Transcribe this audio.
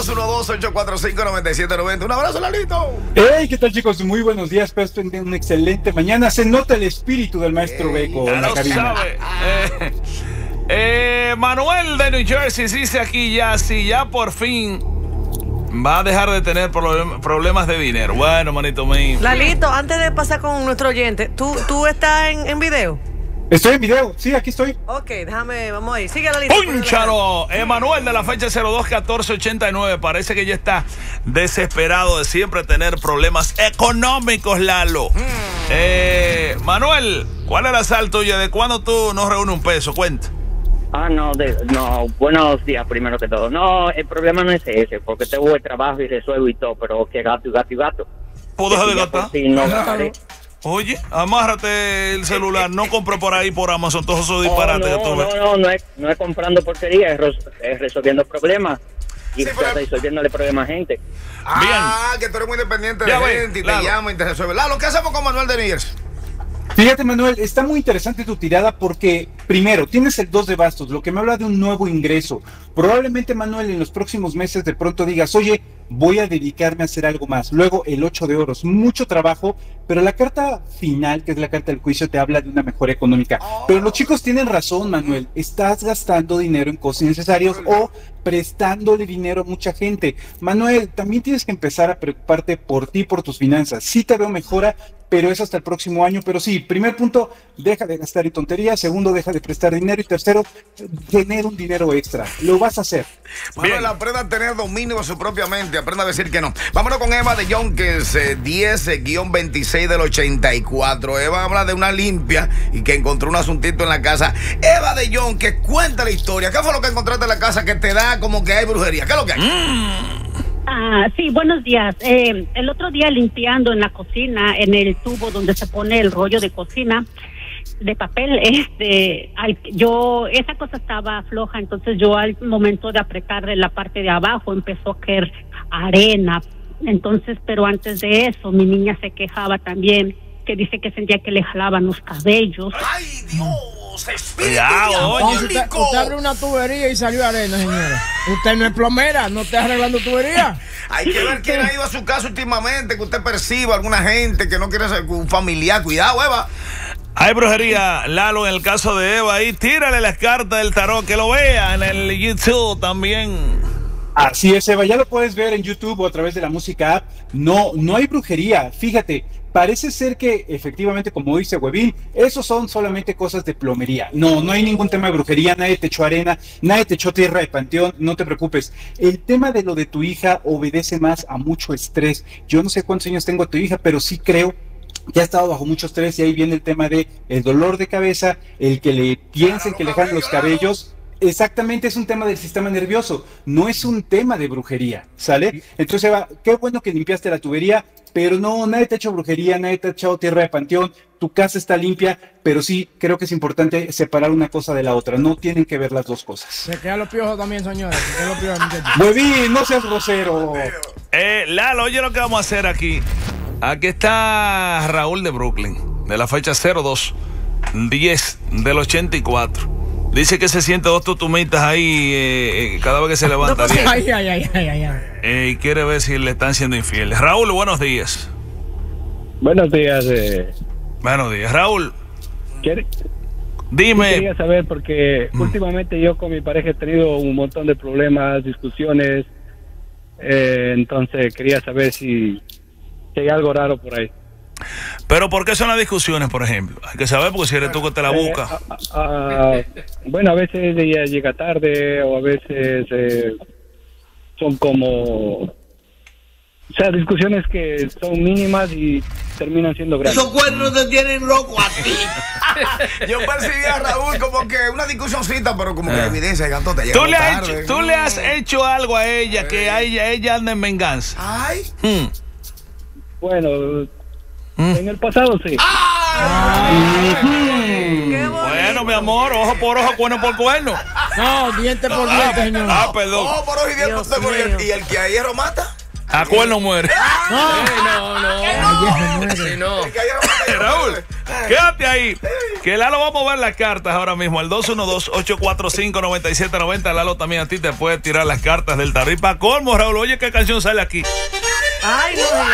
212-845-9790. Un abrazo, Lalito. Hey, ¿qué tal, chicos? Muy buenos días. Espero que tengan una excelente mañana. Se nota el espíritu del maestro Beco en la cabina. Manuel de New Jersey dice aquí ya, si ya por fin va a dejar de tener problemas de dinero. Bueno, manito mío. Lalito, antes de pasar con nuestro oyente, ¿tú estás en video? Estoy en video, sí, aquí estoy. Ok, vamos ahí. Sigue, Lalito. ¡Púnchalo! Emanuel de la fecha 02-1489. Parece que ya está desesperado de siempre tener problemas económicos, Lalo. Manuel, ¿cuál es la sal tuya? ¿De cuándo tú no reúnes un peso? Cuenta. No, buenos días primero que todo. No, el problema no es ese, porque tengo el trabajo y resuelvo y todo, pero que gato. ¿Puedo dejar de gastar? Sí, no gastaré. Oye, amárrate el celular, no compre por ahí por Amazon, todos esos disparates que tú ves. No es comprando porquería, es resolviendo problemas y resolviéndole problemas a gente. Bien. Que tú eres muy dependiente de gente y te llama y te resuelve. Lalo, ¿qué hacemos con Manuel de New Jersey? Fíjate, Manuel, está muy interesante tu tirada porque, primero, tienes el 2 de bastos, lo que me habla de un nuevo ingreso. Probablemente, Manuel, en los próximos meses de pronto digas, oye, voy a dedicarme a hacer algo más. Luego, el 8 de oros, mucho trabajo, pero la carta final, que es la carta del juicio, te habla de una mejora económica. Pero los chicos tienen razón, Manuel, estás gastando dinero en cosas innecesarias o prestándole dinero a mucha gente. Manuel, también tienes que empezar a preocuparte por ti, por tus finanzas. Sí te veo mejora, pero es hasta el próximo año. Pero sí, primer punto, deja de gastar en tonterías. Segundo, deja de prestar dinero. Y tercero, tener un dinero extra. Lo vas a hacer. Manuel, aprenda a tener dominio de su propia mente. Aprenda a decir que no. Vámonos con Eva de John, que es 10-26 del 84. Eva habla de una limpia y que encontró un asuntito en la casa. Eva de John, que cuenta la historia. ¿Qué fue lo que encontraste en la casa que te da como que hay brujería? ¿Qué es lo que hay? Sí, buenos días. El otro día limpiando en la cocina, en el tubo donde se pone el rollo de cocina de papel, esa cosa estaba floja, entonces yo al momento de apretarle la parte de abajo empezó a caer arena. Entonces, pero antes de eso, mi niña se quejaba también, que dice que sentía que le jalaban los cabellos. ¡Ay, Dios! Usted abre una tubería y salió arena, señora. Usted no es plomera, no está arreglando tubería. Hay que ver quién ha ido a su casa últimamente, que usted perciba alguna gente que no quiere ser un familiar. Cuidado, Eva. Hay brujería, Lalo, en el caso de Eva. Ahí tírale las cartas del tarot, que lo vea en el YouTube también. Así es, Eva, ya lo puedes ver en YouTube o a través de la música app. No hay brujería, fíjate, parece ser que efectivamente, como dice Huevín, esos son solamente cosas de plomería. No hay ningún tema de brujería, nadie te echó arena, nadie te echó tierra de panteón, no te preocupes. El tema de lo de tu hija obedece más a mucho estrés. Yo no sé cuántos años tengo tu hija, pero sí creo que ha estado bajo mucho estrés y ahí viene el tema de el dolor de cabeza, el que le piensen que le jalan los cabellos. Exactamente, es un tema del sistema nervioso, no es un tema de brujería, ¿sale? Entonces, Eva, qué bueno que limpiaste la tubería, pero no, nadie te ha hecho brujería, nadie te ha echado tierra de panteón, tu casa está limpia, pero sí creo que es importante separar una cosa de la otra, no tienen que ver las dos cosas. Se quedan los piojos también, señora, se quedan los piojos. Huevín, no seas grosero. Lalo, oye lo que vamos a hacer aquí. Aquí está Raúl de Brooklyn, de la fecha 02-10 del 84. Dice que se siente dos tutumitas ahí cada vez que se levanta. Y quiere ver si le están siendo infieles. Raúl, buenos días. Buenos días. Buenos días, Raúl. Dime. Quería saber porque últimamente yo con mi pareja he tenido un montón de problemas, discusiones. Entonces quería saber si hay algo raro por ahí. Pero ¿por qué son las discusiones, por ejemplo? Hay que saber porque si eres tú que te la buscas. Bueno, a veces ella llega tarde o a veces son como... O sea, discusiones que son mínimas y terminan siendo grandes. Esos cuernos te tienen loco a ti. Yo percibí a Raúl como que una discusioncita, pero como que evidencia, gato, te llega tarde. ¿Tú le has hecho algo a ella que a ella anda en venganza? Ay. Bueno... En el pasado sí. Bueno, mi amor, ojo por ojo, cuerno por cuerno. No, diente por diente, señor. Perdón. Ojo por ojo y diente por diente. ¿Y el que a hierro mata? ¿A cuál no muere? Raúl, quédate ahí. Que Lalo va a mover las cartas ahora mismo al 212-845-9790. Lalo también a ti te puede tirar las cartas del tarripa colmo, Raúl. Oye, ¿qué canción sale aquí? Ay, no.